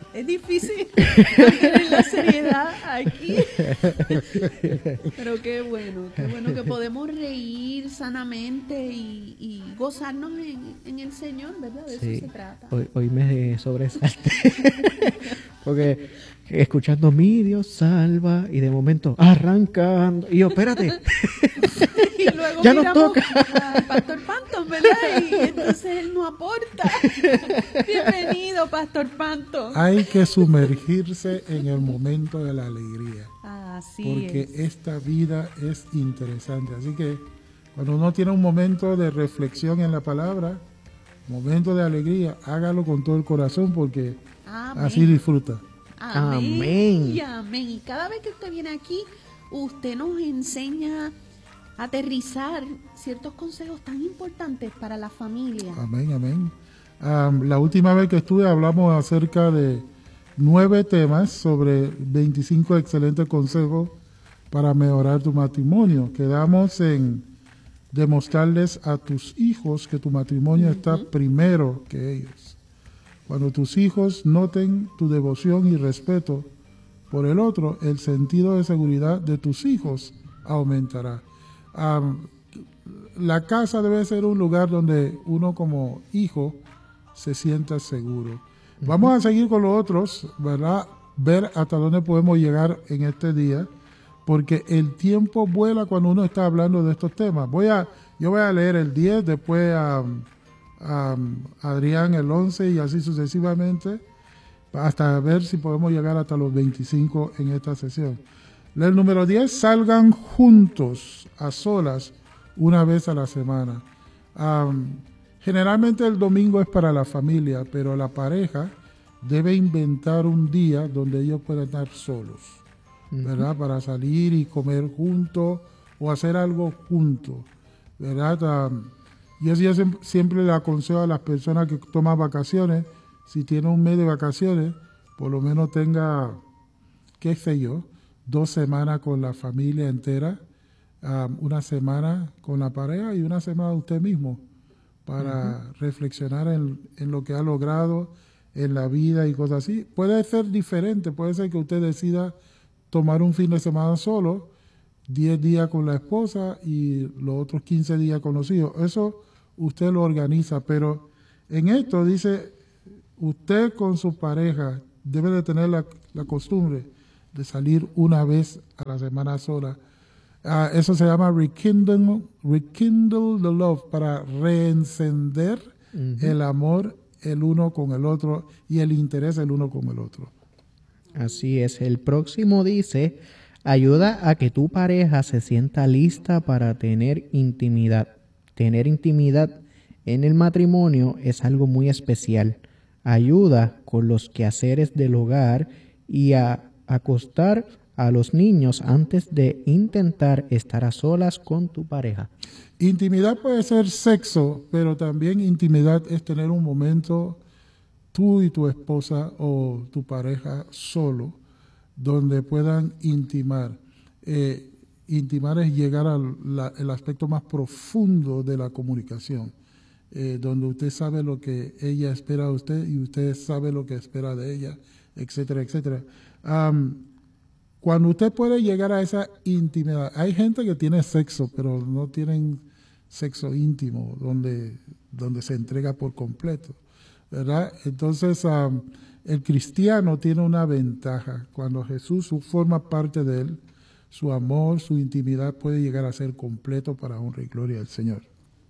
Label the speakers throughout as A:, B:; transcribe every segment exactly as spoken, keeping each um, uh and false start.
A: Es difícil mantener la seriedad aquí. Pero qué bueno, qué bueno que podemos reír sanamente y, y gozarnos en, en el Señor, ¿verdad? De
B: sí,
A: eso se trata.
B: Hoy, hoy me sobresalté. Porque escuchando mi Dios salva y de momento arrancando. Y yo, espérate.
A: Y luego
B: ya nos
A: miramos
B: toca
A: al Pastor Panton, ¿verdad? Y entonces él no aporta. Bienvenido, Pastor Panton.
C: Hay que sumergirse en el momento de la alegría.
A: Así
C: porque
A: es.
C: esta vida es interesante. Así que cuando uno tiene un momento de reflexión en la palabra, momento de alegría, hágalo con todo el corazón porque
A: Amén.
C: Así disfruta.
A: Amén.
B: Amén.
A: Y amén. Y cada vez que usted viene aquí, usted nos enseña a aterrizar ciertos consejos tan importantes para la familia.
C: Amén, amén. Um, la última vez que estuve hablamos acerca de nueve temas sobre veinticinco excelentes consejos para mejorar tu matrimonio. Quedamos en demostrarles a tus hijos que tu matrimonio uh-huh. está primero que ellos. Cuando tus hijos noten tu devoción y respeto por el otro, el sentido de seguridad de tus hijos aumentará. Um, la casa debe ser un lugar donde uno como hijo se sienta seguro. Uh-huh. Vamos a seguir con los otros, ¿verdad? Ver hasta dónde podemos llegar en este día, porque el tiempo vuela cuando uno está hablando de estos temas. Voy a, yo voy a leer el diez, después a, a, a Adrián el once y así sucesivamente, hasta ver si podemos llegar hasta los veinticinco en esta sesión. El número diez, salgan juntos, a solas, una vez a la semana. Um, generalmente el domingo es para la familia, pero la pareja debe inventar un día donde ellos puedan estar solos, ¿verdad? Uh-huh. Para salir y comer juntos o hacer algo juntos, ¿verdad? Um, y eso yo siempre le aconsejo a las personas que toman vacaciones, si tiene un mes de vacaciones, por lo menos tenga, qué sé yo, dos semanas con la familia entera, um, una semana con la pareja y una semana usted mismo, para uh-huh. reflexionar en, en lo que ha logrado en la vida y cosas así. Puede ser diferente, puede ser que usted decida tomar un fin de semana solo, diez días con la esposa y los otros quince días con los hijos. Eso usted lo organiza, pero en esto dice, usted con su pareja debe de tener la, la costumbre de salir una vez a la semana sola. Uh, eso se llama rekindle, rekindle the love, para reencender uh-huh. el amor el uno con el otro y el interés el uno con el otro.
B: Así es. El próximo dice, ayuda a que tu pareja se sienta lista para tener intimidad. Tener intimidad en el matrimonio es algo muy especial. Ayuda con los quehaceres del hogar y a acostar a los niños antes de intentar estar a solas con tu pareja.
C: Intimidad puede ser sexo, pero también intimidad es tener un momento tú y tu esposa o tu pareja solo, donde puedan intimar. Eh, intimar es llegar al la, el aspecto más profundo de la comunicación, eh, donde usted sabe lo que ella espera de usted y usted sabe lo que espera de ella, etcétera, etcétera. Um, cuando usted puede llegar a esa intimidad, hay gente que tiene sexo, pero no tienen sexo íntimo, donde, donde se entrega por completo, ¿verdad? Entonces, um, el cristiano tiene una ventaja. Cuando Jesús forma parte de él, su amor, su intimidad puede llegar a ser completo para honra y gloria del Señor.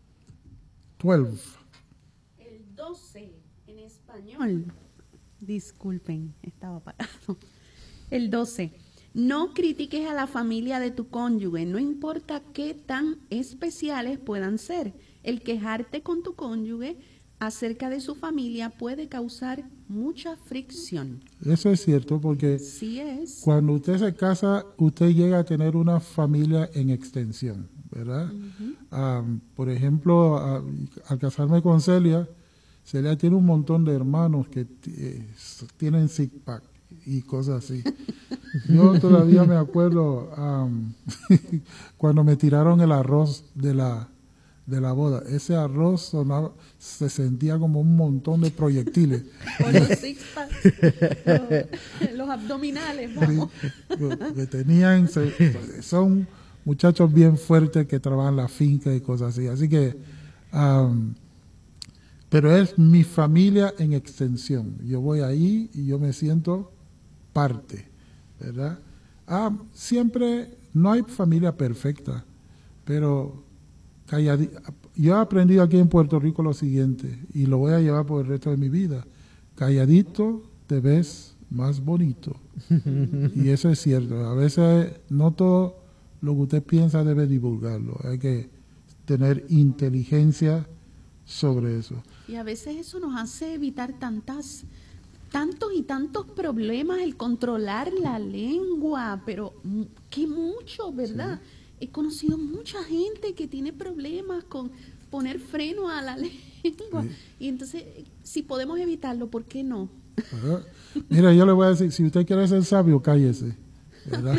C: doce.
A: El doce en español. Disculpen, estaba apagado. El doce. No critiques a la familia de tu cónyuge, no importa qué tan especiales puedan ser. El quejarte con tu cónyuge acerca de su familia puede causar mucha fricción.
C: Eso es cierto, porque
A: sí es.
C: Cuando usted se casa, usted llega a tener una familia en extensión, ¿verdad? Uh-huh. Um, por ejemplo, a, al casarme con Celia, Celia tiene un montón de hermanos que eh, tienen six-pack y cosas así. Yo todavía me acuerdo um, cuando me tiraron el arroz de la de la boda. Ese arroz sonaba, se sentía como un montón de proyectiles.
A: Con los six packs, los, los abdominales, vamos.
C: Que tenían, se, son muchachos bien fuertes que trabajan en la finca y cosas así. Así que, um, pero es mi familia en extensión. Yo voy ahí y yo me siento parte, ¿verdad? Ah, siempre, no hay familia perfecta, pero calladi- yo he aprendido aquí en Puerto Rico lo siguiente, y lo voy a llevar por el resto de mi vida. Calladito te ves más bonito. Y eso es cierto. A veces no todo lo que usted piensa debe divulgarlo. Hay que tener inteligencia sobre eso.
A: Y a veces eso nos hace evitar tantas, tantos y tantos problemas, el controlar la lengua, pero mm, que mucho, ¿verdad? Sí. He conocido mucha gente que tiene problemas con poner freno a la lengua. Sí. Y entonces, si podemos evitarlo, ¿por qué no?
C: Ajá. Mira, yo le voy a decir, si usted quiere ser sabio, cállese, ¿verdad?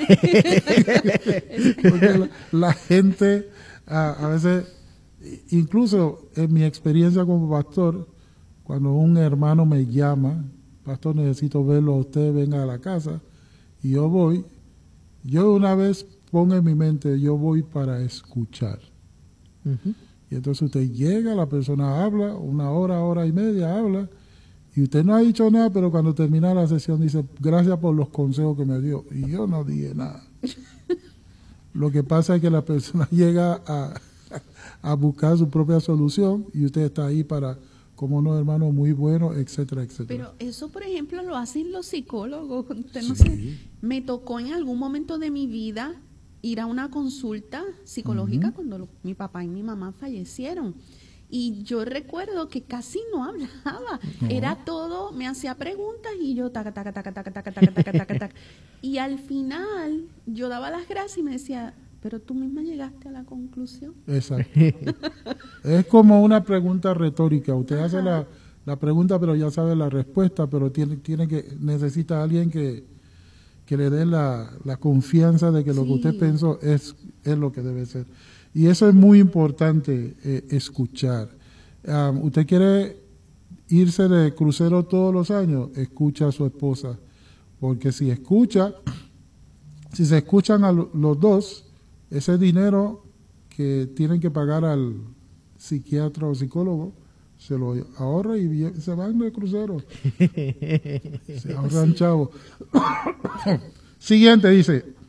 C: Porque la, la gente a, a veces, incluso en mi experiencia como pastor, cuando un hermano me llama, pastor, necesito verlo a usted, venga a la casa, y yo voy, yo una vez pongo en mi mente, yo voy para escuchar. Uh-huh. Y entonces usted llega, la persona habla, una hora, hora y media habla, y usted no ha dicho nada, pero cuando termina la sesión dice, gracias por los consejos que me dio. Y yo no dije nada. Lo que pasa es que la persona llega a, a buscar su propia solución y usted está ahí para, como unos hermanos muy buenos, etcétera, etcétera.
A: Pero eso, por ejemplo, lo hacen los psicólogos. Usted no
C: Sí.
A: sé, me tocó en algún momento de mi vida ir a una consulta psicológica uh-huh. cuando lo, mi papá y mi mamá fallecieron. Y yo recuerdo que casi no hablaba, no. Era todo, me hacía preguntas y yo taca, taca, taca, taca, taca, taca, taca, taca, taca. Y al final yo daba las gracias y me decía, pero tú misma llegaste a la conclusión.
C: Exacto. Es como una pregunta retórica, usted Ajá. hace la, la pregunta pero ya sabe la respuesta, pero tiene, tiene que necesita a alguien que, que le dé la, la confianza de que lo sí. que usted pensó es, es lo que debe ser. Y eso es muy importante, eh, escuchar. Um, ¿Usted quiere irse de crucero todos los años? Escucha a su esposa. Porque si escucha, si se escuchan a lo, los dos, ese dinero que tienen que pagar al psiquiatra o psicólogo, se lo ahorra y se van de crucero. Se ahorran chavos. Siguiente dice...